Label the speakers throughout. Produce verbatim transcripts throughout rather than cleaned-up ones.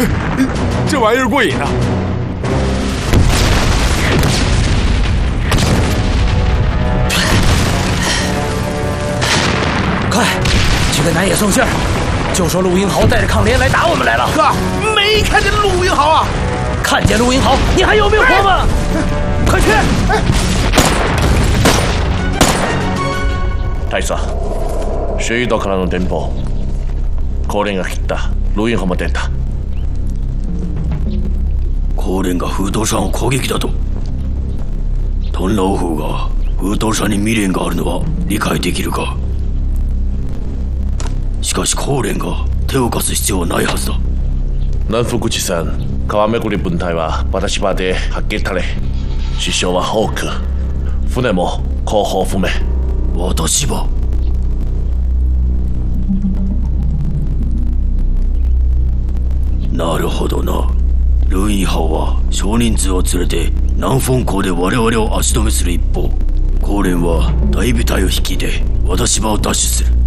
Speaker 1: 这玩意儿过瘾啊！
Speaker 2: 快，去给南野送信儿，就说陆英豪带着抗联来打我们来了。
Speaker 1: 哥，没看见陆英豪啊！
Speaker 2: 看见陆英豪，你还有命活吗？快去！
Speaker 3: 大佐、シュートからの電報、高連が切った。陸英豪も出た。
Speaker 4: 高連が風頭山を攻撃だと。トンラオフが風頭山に未練があるのは理解できるが、しかし高連が手を貸す必要はないはずだ。
Speaker 3: 南福地さん、川めぐり分隊は私場で発見され、死傷は多く、船も後方不明。
Speaker 4: 私場。なるほどな。ルインハオは少人数を連れて南フォン港で我々を足止めする一方、高連は大部隊を率いて私場を奪取する。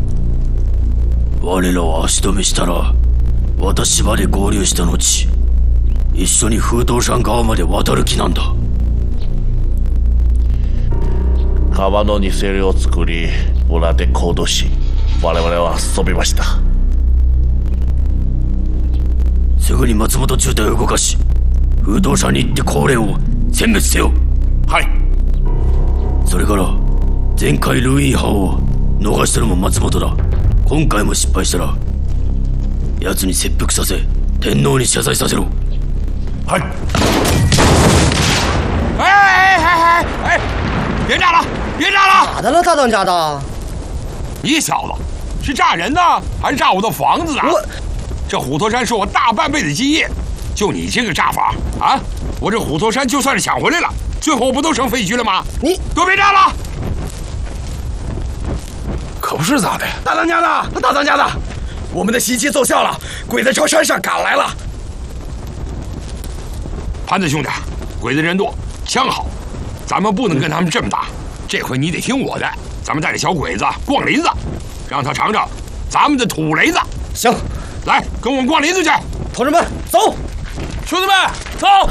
Speaker 4: 我らを足止めしたら私場で合流した後、一緒に風頭山側まで渡る気なんだ。
Speaker 3: 川の偽量を作り、裏で行動し、我々は遊びました。
Speaker 4: すぐに松本中隊を動かし、風頭山に行って高連を殲滅せよ。
Speaker 1: はい。
Speaker 4: それから前回ルインハオを逃したのも松本だ。今回も失敗したら奴に切腹させ、天皇に謝罪させろ。
Speaker 1: はい。哎哎哎哎！别炸了！别炸了！
Speaker 5: 咋的了，大当家的？
Speaker 1: 你小子是炸人呢，还是炸我的房子啊？
Speaker 5: 我
Speaker 1: 这虎头山是我大半辈子基业，就你这个炸法啊！我这虎头山就算是抢回来了，最后不都成废墟了吗？
Speaker 5: 你
Speaker 1: 都别炸了！可不是咋的？
Speaker 2: 大当家的，大当家的，我们的袭击奏效了，鬼子朝山上赶来了。
Speaker 1: 潘子兄弟，鬼子人多，枪好，咱们不能跟他们这么打。这回你得听我的，咱们带着小鬼子逛林子，让他尝尝咱们的土雷子。
Speaker 5: 行，
Speaker 1: 来，跟我们逛林子去。
Speaker 5: 同志们，走！
Speaker 2: 兄弟们，走！